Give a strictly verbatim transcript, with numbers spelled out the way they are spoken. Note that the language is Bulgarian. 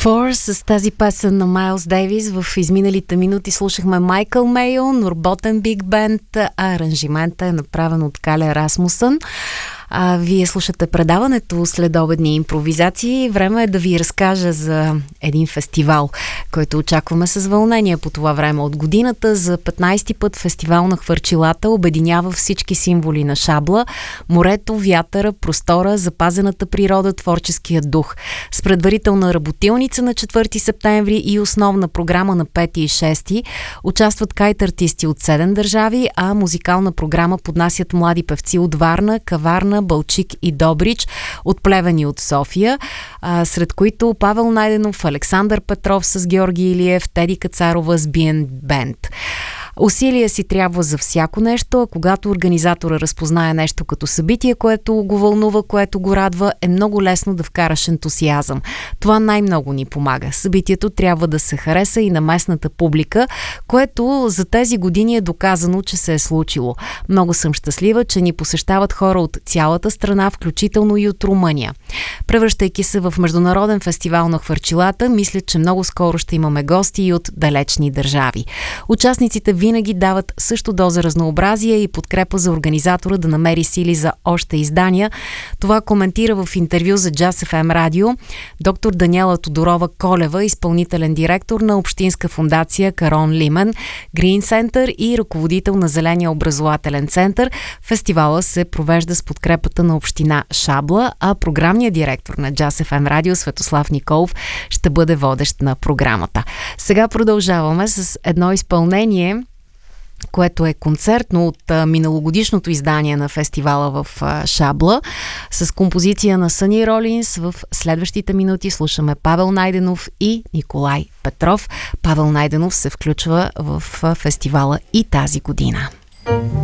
Four с тази песен на Майлз Дейвис. В изминалите минути слушахме Майкъл Мейо, Норботен Биг Бенд, а аранжимента е направен от Кале Расмусън. А, вие слушате предаването Следобедни импровизации. Време е да ви разкажа за един фестивал, който очакваме с вълнение по това време от годината. За петнайсети път фестивал на хвърчилата обединява всички символи на Шабла: морето, вятъра, простора, запазената природа, творческия дух. С предварителна работилница на четвърти септември и основна програма на пети и шести участват кайт-артисти от седем държави, а музикална програма поднасят млади певци от Варна, Каварна, Балчик и Добрич, от Плевен и от София, а, сред които Павел Найденов, Александър Петров с Георги Илиев, Теди Кацарова с би енд Band. Усилие си трябва за всяко нещо, а когато организатора разпознае нещо като събитие, което го вълнува, което го радва, е много лесно да вкараш ентусиазъм. Това най-много ни помага. Събитието трябва да се хареса и на местната публика, което за тези години е доказано, че се е случило. Много съм щастлива, че ни посещават хора от цялата страна, включително и от Румъния. Превръщайки се в международен фестивал на хвърчилата, мисля, че много скоро ще имаме гости и от далечни държави. Участниците винаги дават също доза разнообразие и подкрепа за организатора да намери сили за още издания. Това коментира в интервю за Джаз еф ем радио доктор Даниела Тодорова-Колева, изпълнителен директор на Общинска фондация Карон Лимен, Грин Център и ръководител на Зеления образователен център. Фестивала се провежда с подкрепата на община Шабла, а програмният директор на Джаз еф ем радио Светослав Николов ще бъде водещ на програмата. Сега продължаваме с едно изпълнение, което е концертно от а, миналогодишното издание на фестивала в а, Шабла, с композиция на Съни Ролинс. В следващите минути слушаме Павел Найденов и Николай Петров. Павел Найденов се включва в а, фестивала и тази година.